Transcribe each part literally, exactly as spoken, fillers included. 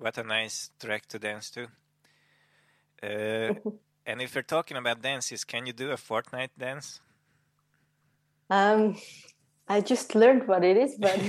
what a nice track to dance to. Uh, and if we're talking about dances, can you do a Fortnite dance? Um, I just learned what it is, but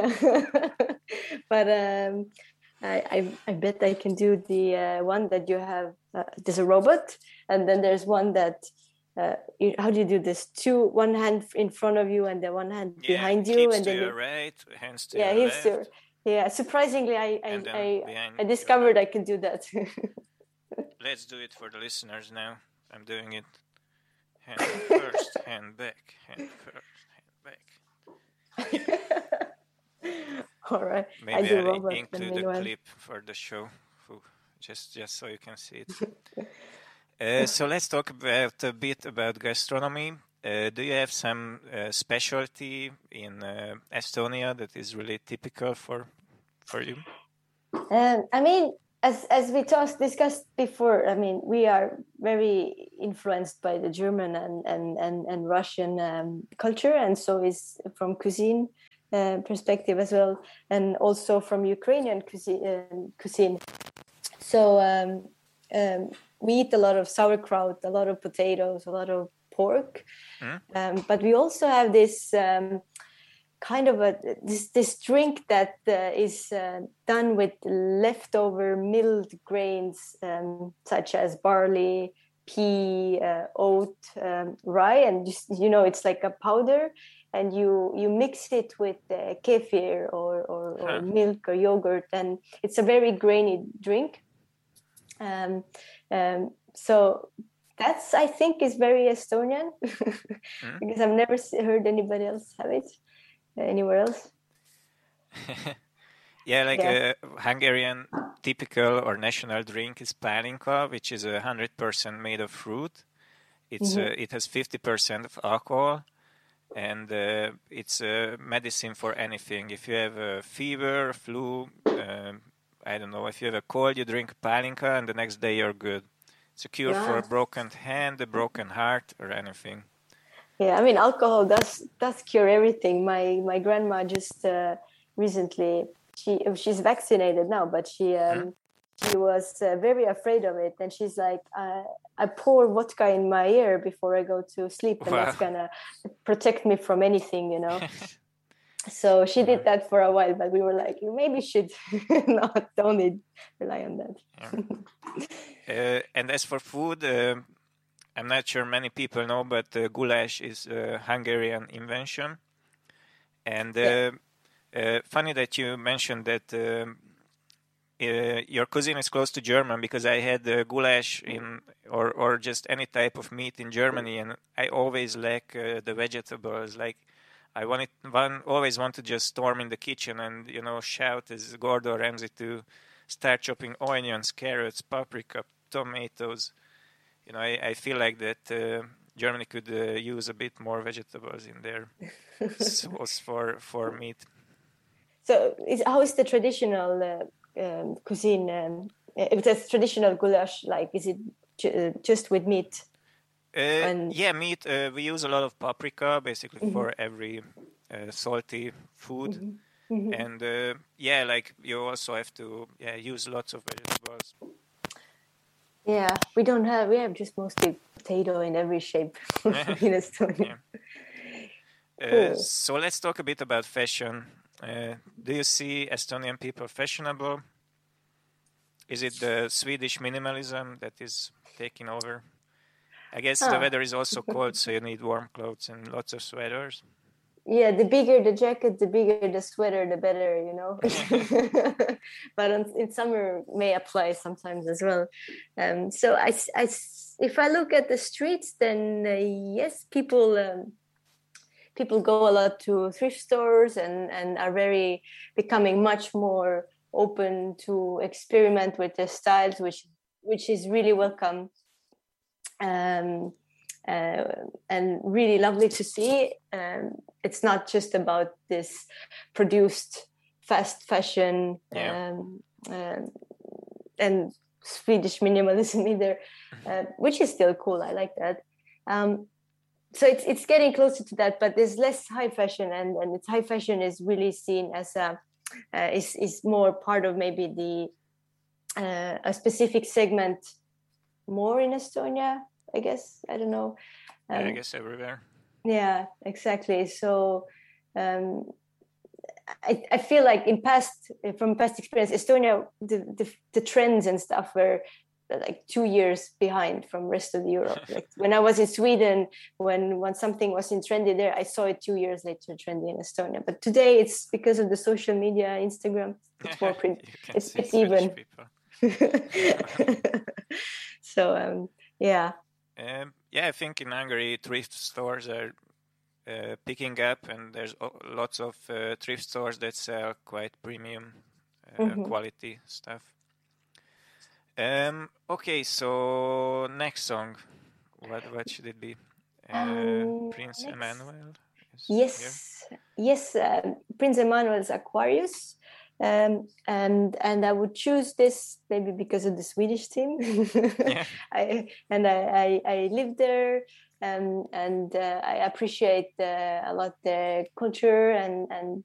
but um, I, I I bet I can do the uh, one that you have. Uh, there's a robot, and then there's one that. Uh, you, how do you do this? Two, one hand in front of you, and the one hand Yeah, behind you, and to then your you, right, hands to yeah, your hips left, to, yeah. Surprisingly, I I and then I, behind I your discovered back. I can do that. Let's do it for the listeners now. I'm doing it. Hand first, hand back, hand first, hand back. Yeah. All right. Maybe I do I'll robot include a meanwhile. clip for the show, just just so you can see it. uh, so let's talk about a bit about gastronomy. Uh, do you have some uh, specialty in uh, Estonia that is really typical for for you? Um, I mean, as as we just discussed before, I mean, we are very influenced by the German and and and, and Russian um, culture, and so is from cuisine uh, perspective as well, and also from Ukrainian cuisine. Um, cuisine. So um, um, we eat a lot of sauerkraut, a lot of potatoes, a lot of pork, Mm? um, but we also have this. Um, kind of a this this drink that uh, is uh, done with leftover milled grains um, such as barley, pea, uh, oat, um, rye, and just you know it's like a powder, and you you mix it with uh, kefir or or, or Huh. milk or yogurt, and it's a very grainy drink. Um, um, so that's I think is very Estonian Mm? because I've never heard anybody else have it anywhere else. Yeah, like Yeah. a Hungarian typical or national drink is palinka, which is a hundred percent made of fruit. It's Mhm. uh, it has fifty percent of alcohol, and uh, it's a medicine for anything. If you have a fever, flu, um, I don't know, if you have a cold, you drink palinka, and the next day you're good. It's a cure for a Yeah. broken hand, a broken heart, or anything. Yeah, I mean, alcohol does does cure everything. My my grandma just uh, recently she she's vaccinated now, but she um, Mm? she was uh, very afraid of it, and she's like, uh, I pour vodka in my ear before I go to sleep, and Wow. that's gonna protect me from anything, you know. So she did that for a while, but we were like, you maybe should not only rely on that. Yeah. uh, and as for food, uh, I'm not sure many people know, but uh, goulash is a Hungarian invention. And uh, Yeah. uh, funny that you mentioned that um, uh, your cuisine is close to German, because I had uh, goulash in or or just any type of meat in Germany, and I always lack uh, the vegetables. Like I wanted one always want to just storm in the kitchen and you know shout as Gordon Ramsay to start chopping onions, carrots, paprika, tomatoes. You know, I, I feel like that uh, Germany could uh, use a bit more vegetables in their sauce for for meat. So, is, how is the traditional uh, um, cuisine? Um, if it's traditional goulash, like is it ju- just with meat? Uh, And yeah, meat. Uh, we use a lot of paprika, basically mm-hmm. for every uh, salty food, Mm-hmm. Mm-hmm. and uh, yeah, like you also have to yeah use lots of vegetables. Yeah, we don't have. We have just mostly potato in every shape in Estonia. Yeah. Cool. Uh, so let's talk a bit about fashion. Uh, do you see Estonian people fashionable? Is it the Swedish minimalism that is taking over? I guess the Ah. weather is also cold, so you need warm clothes and lots of sweaters. Yeah, the bigger the jacket, the bigger the sweater, the better, you know. But on, in summer may apply sometimes as well. Um, so I, I, if I look at the streets, then uh, yes, people um, people go a lot to thrift stores and and are very becoming much more open to experiment with their styles, which which is really welcome. Um, uh, and really lovely to see. Um, it's not just about this produced fast fashion Yeah. um, um, and Swedish minimalism either, uh, which is still cool. I like that. Um, so it's it's getting closer to that, but there's less high fashion, and and it's high fashion is really seen as a uh, is is more part of maybe the uh, a specific segment more in Estonia, I guess. I don't know. Um, yeah, I guess everywhere. Yeah, exactly. So um, I, I feel like in past, from past experience, Estonia, the, the, the trends and stuff were like two years behind from rest of Europe. Like when I was in Sweden, when when something was in trendy there, I saw it two years later trendy in Estonia. But today it's because of the social media, Instagram. It's more print. It's, it's even. So um, yeah. Um, yeah, I think in Hungary thrift stores are uh, picking up, and there's lots of uh, thrift stores that sell quite premium uh, mm-hmm. quality stuff. Um, okay, so next song, what what should it be? Uh, um, Prince next... Emmanuel? Yes, here? yes, uh, Prince Emmanuel's Aquarius. Um, and and I would choose this maybe because of the Swedish team. Yeah. I, and I, I, I lived there, um, and uh, I appreciate uh, a lot the culture and, and